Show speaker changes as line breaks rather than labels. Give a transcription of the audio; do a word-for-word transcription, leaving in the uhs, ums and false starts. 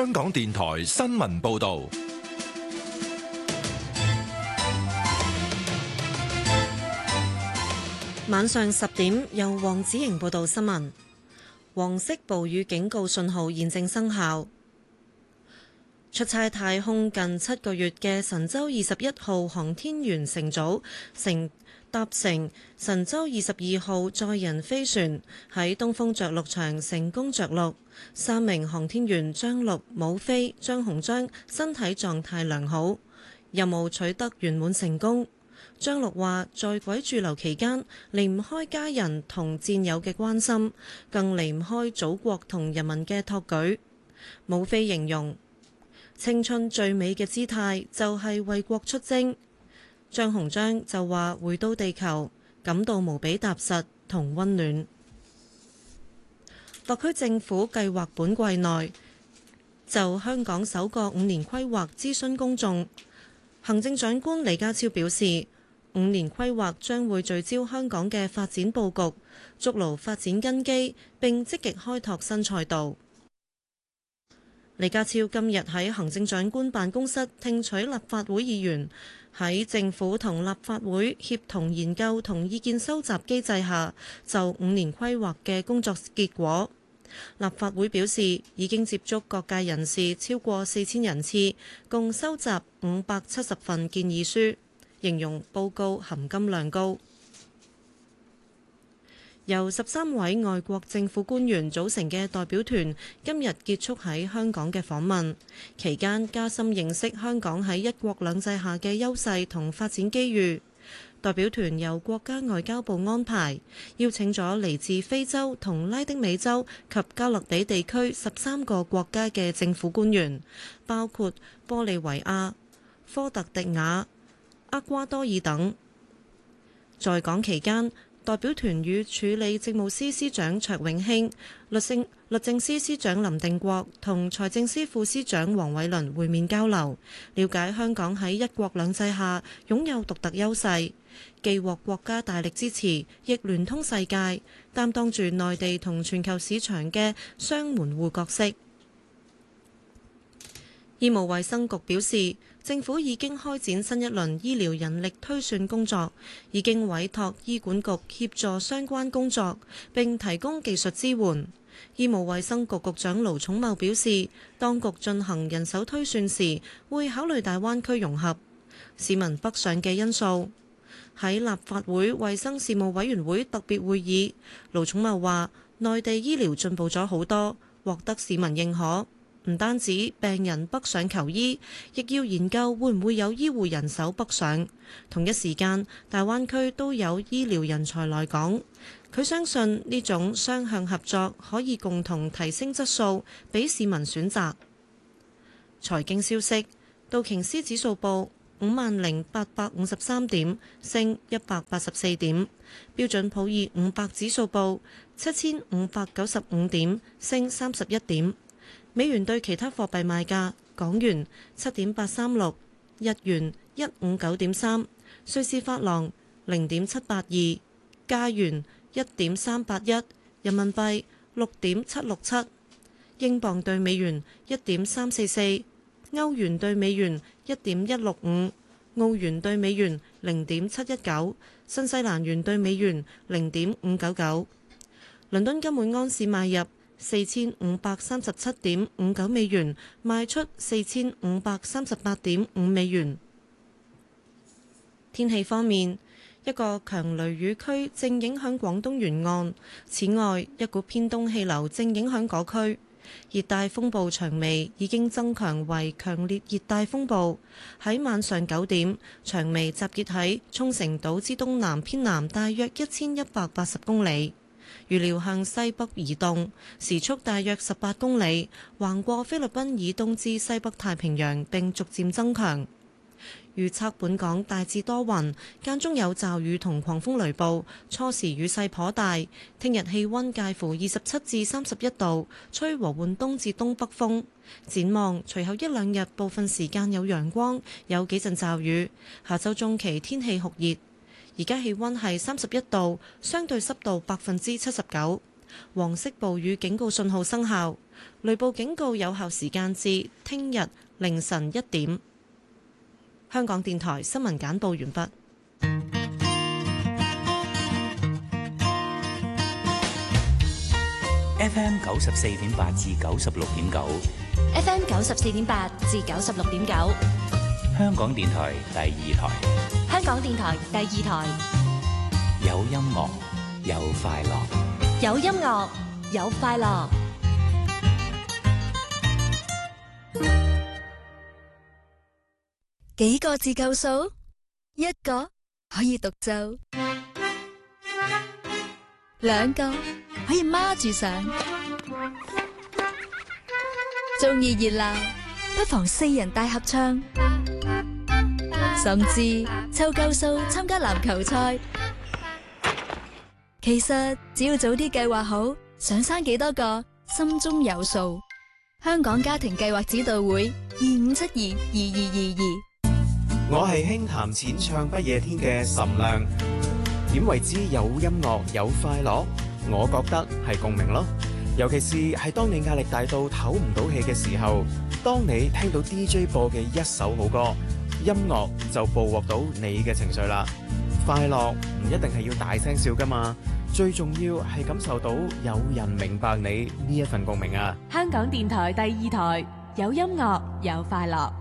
香港電台新聞報道。
晚上十點，由黃子瑩報道新聞。黃色暴雨警告信號現正生效。出差太空近七個月嘅神舟二十一號航天員乘組乘搭乘神舟二十二號載人飛船喺東風着陸場成功着陸，三名航天員張陸、武飛、張鴻章身體狀態良好，任務取得圓滿成功。張陸話：在軌駐留期間，離唔開家人同戰友嘅關心，更離唔開祖國同人民嘅託舉。武飛形容青春最美嘅姿態就係為國出征。張鴻章就話：回到地球，感到無比踏實同溫暖。特區政府計劃本季內就香港首個五年規劃諮詢公眾。行政長官李家超表示，五年規劃將會聚焦香港嘅發展佈局，築牢發展根基，並積極開拓新賽道。李家超今日喺行政長官辦公室聽取立法會議員喺政府同立法會協同研究同意見收集機制下就五年規劃嘅工作結果。立法會表示已經接觸各界人士超過四千人次，共收集五百七十份建議書，形容報告含金量高。由十三位外國政府官員組成嘅代表團今日結束喺香港嘅訪問，期間加深認識香港喺一國兩制下嘅優勢同發展機遇。代表團由國家外交部安排，邀請咗嚟自非洲同拉丁美洲及加勒比地區十三個國家嘅政府官員，包括玻利維亞、科特迪瓦、厄瓜多爾等。在港期間，代表團與署理政務司司長卓永興、律政律政司司長林定國同財政司副司長黃偉綸會面交流，了解香港喺一國兩制下擁有獨特優勢，既獲國家大力支持，亦聯通世界，擔當住內地同全球市場嘅雙門戶角色。醫務衛生局表示，政府已經開展新一輪醫療人力推算工作，已經委託醫管局協助相關工作，並提供技術支援。醫務衛生局局長盧寵茂表示，當局進行人手推算時，會考慮大灣區融合、市民北上嘅因素。喺立法會衛生事務委員會特別會議，盧寵茂話：內地醫療進步咗好多，獲得市民認可。唔單止病人北上求醫，亦要研究會唔會有醫護人手北上。同一時間，大灣區都有醫療人才來港。佢相信呢種雙向合作可以共同提升質素，俾市民選擇。財經消息，道瓊斯指數報五萬零八百五十三點，升一百八十四點。標準普爾五百指數報七千五百九十五點，升三十一點。美元對其他貨幣賣價：港元七點八三六，日元一五九點三，瑞士法郎零點七八二，加元一點三八一，人民幣六點七六七，英鎊對美元一點三四四，歐元對美元一點一六五，澳元對美元零點七一九，新西蘭元對美元零點五九九。倫敦金每安士買入四千五百三十七點五九美元，賣出四千五百三十八點五美元。天氣方面，一個強雷雨區正影響廣東沿岸，此外一股偏東氣流正影響嗰區。熱帶風暴長眉已經增強為強烈熱帶風暴，喺晚上九點，長眉集結喺沖繩島之東南偏南大約一千一百八十公里。預料向西北移動，時速大約十八公里，橫過菲律賓以東至西北太平洋並逐漸增強。預測本港大致多雲，間中有驟雨同狂風雷暴，初時雨勢頗大。聽日氣温介乎二十七至三十一度，吹和緩東至東北風。展望隨後一兩日部分時間有陽光，有幾陣驟雨。下週中期天氣酷熱。而家氣温係三十一度，相對濕度百分之七十九，黃色暴雨警告信號生效。 雷暴警告有效時間至聽日凌晨一點。香港電台新聞簡報完畢。
F M 九十四點八至九十六點九
，F M 九十四點八至九十六點九，
香港電台第二台，
香港電台第二台，
有音樂有快樂，
有音樂有快樂。
幾個字夠數？一個可以獨奏，兩個可以孖住上。鍾意熱鬧，不妨四人大合唱，甚至湊夠數參加籃球賽。其實只要早啲計劃好，想生幾多個，心中有數。香港家庭計劃指導會二五七二二二二二。
我係輕談淺唱不夜天嘅岑亮。點為之有音樂有快樂？我覺得係共鳴咯，尤其是係當你壓力大到唞唔到氣嘅時候，當你聽到 D J 播嘅一首好歌，音樂就捕獲到你嘅情緒啦。快樂唔一定係要大聲笑㗎嘛，最重要係感受到有人明白你呢一份共鳴啊！
香港電台第二台，有音樂有快樂。